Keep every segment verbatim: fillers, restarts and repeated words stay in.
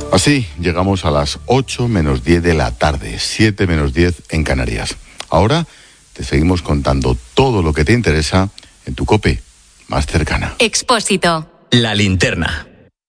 Así llegamos a las ocho menos diez de la tarde, siete menos diez en Canarias. Ahora te seguimos contando todo lo que te interesa en tu COPE más cercana. Expósito. La linterna.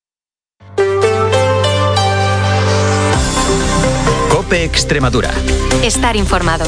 COPE Extremadura. Estar informado.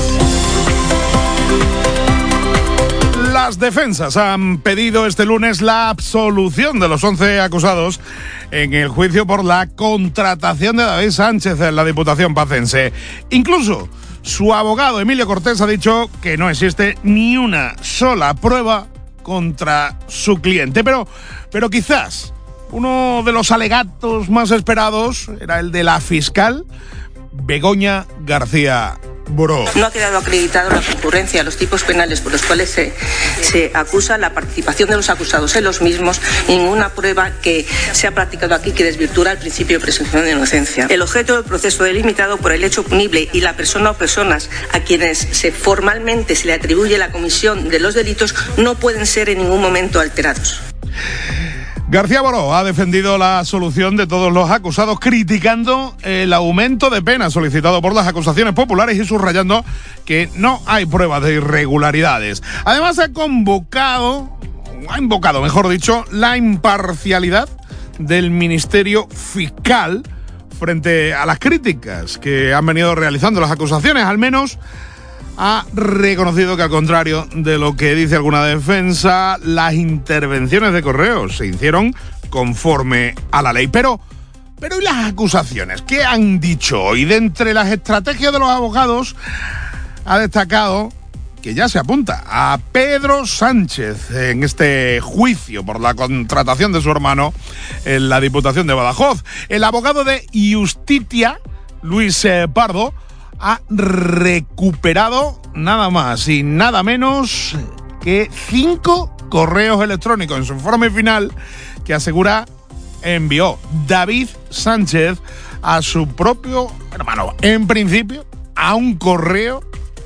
Las defensas han pedido este lunes la absolución de los once acusados en el juicio por la contratación de David Sánchez en la Diputación Pacense. Incluso su abogado Emilio Cortés ha dicho que no existe ni una sola prueba contra su cliente. Pero, pero quizás uno de los alegatos más esperados era el de la fiscal Begoña García Boró. No ha quedado acreditado la concurrencia a los tipos penales por los cuales se, se acusa, la participación de los acusados en los mismos, ninguna prueba que se ha practicado aquí que desvirtúa el principio de presunción de inocencia. El objeto del proceso delimitado por el hecho punible y la persona o personas a quienes se formalmente se le atribuye la comisión de los delitos no pueden ser en ningún momento alterados. García Boró ha defendido la solución de todos los acusados, criticando el aumento de pena solicitado por las acusaciones populares y subrayando que no hay pruebas de irregularidades. Además ha convocado, ha invocado, mejor dicho, la imparcialidad del Ministerio Fiscal frente a las críticas que han venido realizando las acusaciones. Al menos ha reconocido que, al contrario de lo que dice alguna defensa, las intervenciones de Correos se hicieron conforme a la ley. Pero, pero ¿y las acusaciones? ¿Qué han dicho? Y de entre las estrategias de los abogados ha destacado que ya se apunta a Pedro Sánchez en este juicio por la contratación de su hermano en la Diputación de Badajoz. El abogado de Justitia, Luis Pardo, ha recuperado nada más y nada menos que cinco correos electrónicos en su informe final que asegura envió David Sánchez a su propio hermano. En principio, a un correo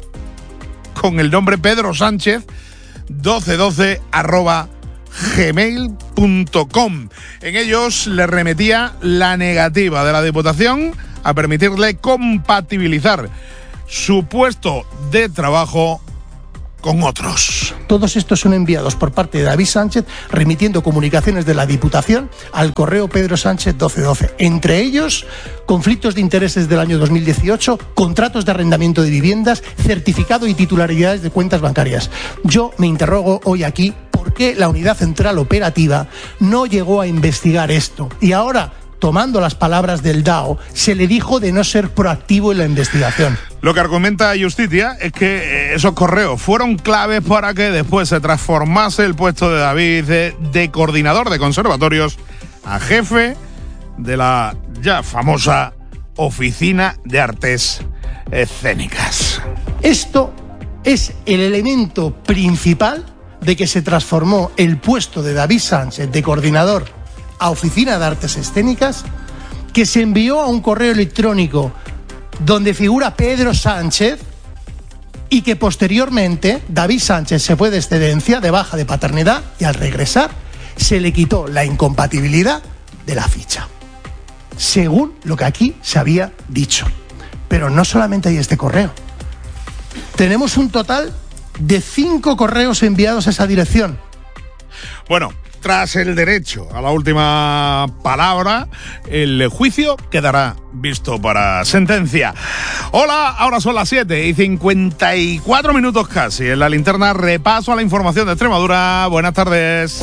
con el nombre Pedro Sánchez doce doce arroba gmail punto com. En ellos le remetía la negativa de la Diputación a permitirle compatibilizar su puesto de trabajo con otros. Todos estos son enviados por parte de David Sánchez, remitiendo comunicaciones de la Diputación al correo Pedro Sánchez doce doce. Entre ellos, conflictos de intereses del año dos mil dieciocho, contratos de arrendamiento de viviendas, certificado y titularidades de cuentas bancarias. Yo me interrogo hoy aquí por qué la Unidad Central Operativa no llegó a investigar esto. Y ahora, tomando las palabras del D A O, se le dijo de no ser proactivo en la investigación. Lo que argumenta Justitia es que esos correos fueron claves para que después se transformase el puesto de David de, de coordinador de conservatorios a jefe de la ya famosa Oficina de Artes Escénicas. Esto es el elemento principal de que se transformó el puesto de David Sánchez de coordinador a Oficina de Artes Escénicas, que se envió a un correo electrónico donde figura Pedro Sánchez y que posteriormente David Sánchez se fue de excedencia, de baja de paternidad, y al regresar se le quitó la incompatibilidad de la ficha, según lo que aquí se había dicho. Pero no solamente hay este correo. Tenemos un total de cinco correos enviados a esa dirección. Bueno, tras el derecho a la última palabra, el juicio quedará visto para sentencia. Hola, ahora son las siete y cincuenta y cuatro minutos casi. En la linterna, repaso a la información de Extremadura. Buenas tardes.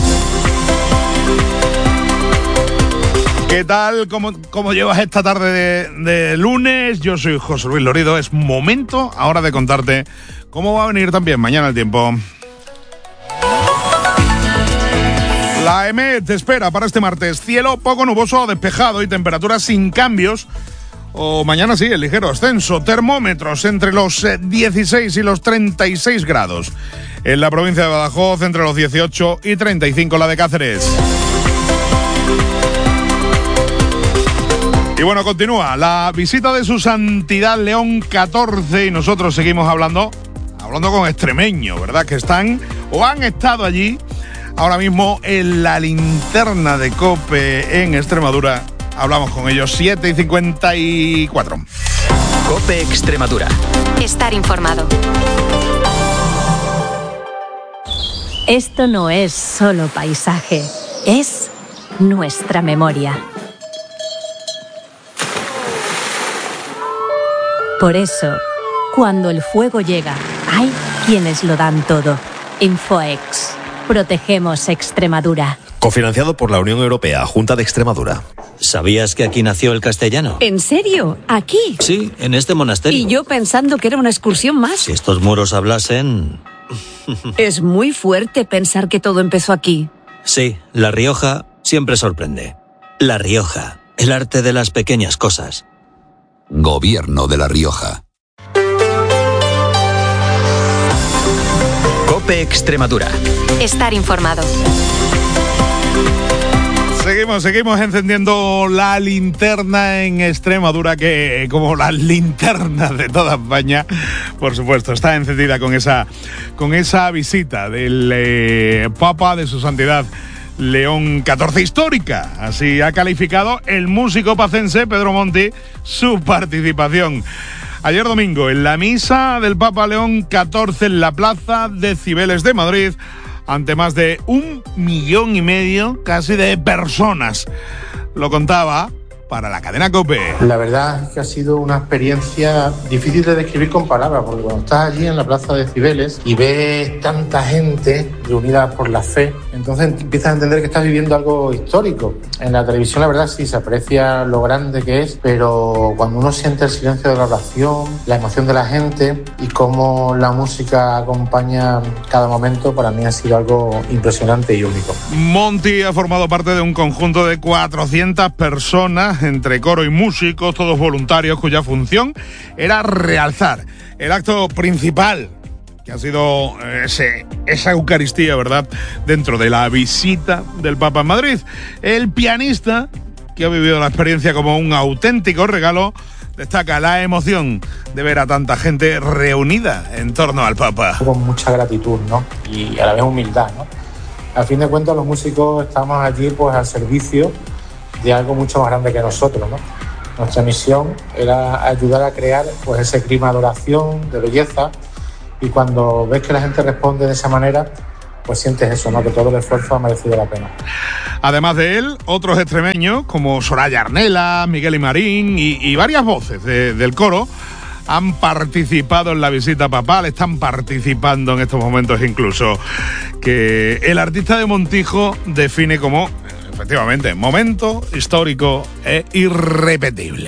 ¿Qué tal? ¿Cómo, cómo llevas esta tarde de, de lunes? Yo soy José Luis Lorido. Es momento ahora de contarte cómo va a venir también mañana el tiempo. La E M E T espera para este martes cielo poco nuboso o despejado y temperaturas sin cambios. O mañana sí, el ligero ascenso. Termómetros entre los dieciséis y los treinta y seis grados. En la provincia de Badajoz entre los dieciocho y treinta y cinco la de Cáceres. Y bueno, continúa la visita de su santidad León catorce y nosotros seguimos hablando, hablando con extremeños, ¿verdad? Que están o han estado allí ahora mismo en la linterna de COPE en Extremadura hablamos con ellos. siete y cincuenta y cuatro. COPE Extremadura. Estar informado. Esto no es solo paisaje, es nuestra memoria. Por eso, cuando el fuego llega, hay quienes lo dan todo. Infoex. Protegemos Extremadura. Cofinanciado por la Unión Europea, Junta de Extremadura. ¿Sabías que aquí nació el castellano? ¿En serio? ¿Aquí? Sí, en este monasterio. Y yo pensando que era una excursión más. Si estos muros hablasen... Es muy fuerte pensar que todo empezó aquí. Sí, La Rioja siempre sorprende. La Rioja, el arte de las pequeñas cosas. Gobierno de La Rioja. COPE Extremadura. Estar informado. Seguimos, seguimos encendiendo la linterna en Extremadura, que como las linternas de toda España, por supuesto, está encendida con esa, con esa visita del eh, Papa de su Santidad León catorce, histórica. Así ha calificado el músico pacense Pedro Monti su participación. Ayer domingo, en la misa del Papa León catorce en la Plaza de Cibeles de Madrid, ante más de un millón y medio casi de personas. Lo contaba para la cadena COPE. La verdad es que ha sido una experiencia difícil de describir con palabras, porque cuando estás allí en la Plaza de Cibeles y ves tanta gente reunida por la fe, entonces empiezas a entender que estás viviendo algo histórico. En la televisión la verdad sí se aprecia lo grande que es, pero cuando uno siente el silencio de la oración, la emoción de la gente y cómo la música acompaña cada momento, para mí ha sido algo impresionante y único. Monti ha formado parte de un conjunto de cuatrocientas personas, entre coro y músicos, todos voluntarios, cuya función era realzar el acto principal, que ha sido ese, esa Eucaristía, ¿verdad?, dentro de la visita del Papa en Madrid. El pianista, que ha vivido la experiencia como un auténtico regalo, destaca la emoción de ver a tanta gente reunida en torno al Papa. Con mucha gratitud, ¿no?, y a la vez humildad, ¿no? A fin de cuentas, los músicos estamos allí pues al servicio de algo mucho más grande que nosotros, ¿no? Nuestra misión era ayudar a crear pues ese clima de oración, de belleza, y cuando ves que la gente responde de esa manera, pues sientes eso, ¿no?, que todo el esfuerzo ha merecido la pena. Además de él, otros extremeños como Soraya Arnela, Miguel y Marín y, y varias voces de, del coro han participado en la visita papal, están participando en estos momentos incluso, que el artista de Montijo define como, efectivamente, momento histórico e irrepetible.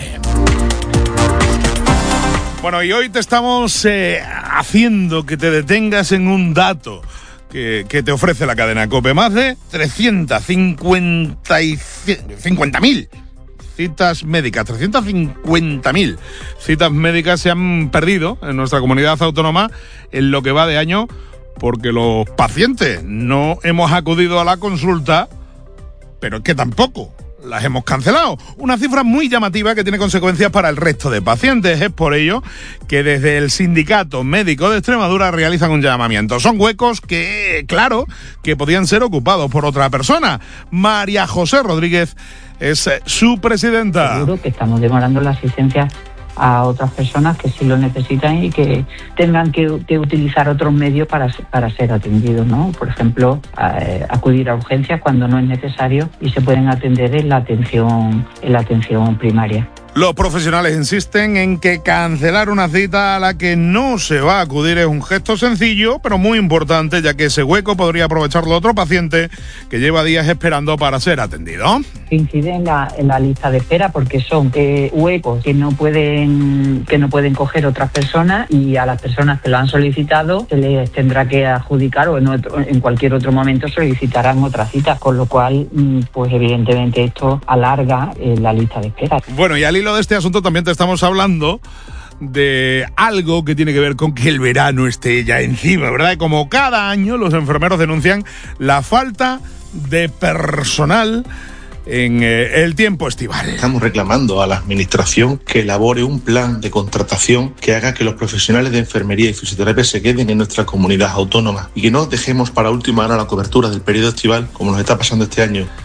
Bueno, y hoy te estamos eh, haciendo que te detengas en un dato que, que te ofrece la cadena COPE. Más de trescientas cincuenta mil citas médicas, trescientas cincuenta mil citas médicas se han perdido en nuestra comunidad autónoma en lo que va de año, porque los pacientes no hemos acudido a la consulta, pero es que tampoco las hemos cancelado. Una cifra muy llamativa que tiene consecuencias para el resto de pacientes. Es por ello que desde el Sindicato Médico de Extremadura realizan un llamamiento. Son huecos que, claro, que podían ser ocupados por otra persona. María José Rodríguez es su presidenta. Seguro que estamos demorando la asistencia a otras personas que sí lo necesitan y que tengan que, que utilizar otros medios para, para ser atendidos, ¿no? Por ejemplo, eh, acudir a urgencias cuando no es necesario y se pueden atender en la atención, en la atención primaria. Los profesionales insisten en que cancelar una cita a la que no se va a acudir es un gesto sencillo, pero muy importante, ya que ese hueco podría aprovecharlo otro paciente que lleva días esperando para ser atendido. Incide en la, en la lista de espera porque son eh, huecos que no pueden que no pueden coger otras personas, y a las personas que lo han solicitado se les tendrá que adjudicar, o en, otro, en cualquier otro momento solicitarán otra cita, con lo cual pues evidentemente esto alarga eh, la lista de espera. Bueno, y al hilo de este asunto también te estamos hablando de algo que tiene que ver con que el verano esté ya encima, ¿verdad? Como cada año los enfermeros denuncian la falta de personal en eh, el tiempo estival. Estamos reclamando a la administración que elabore un plan de contratación que haga que los profesionales de enfermería y fisioterapia se queden en nuestra comunidad autónoma y que no dejemos para última hora la cobertura del periodo estival, como nos está pasando este año.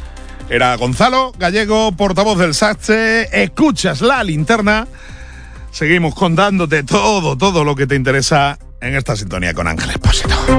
Era Gonzalo Gallego, portavoz del S A C S E. Escuchas La Linterna. Seguimos contándote todo, todo lo que te interesa en esta sintonía con Ángel Expósito.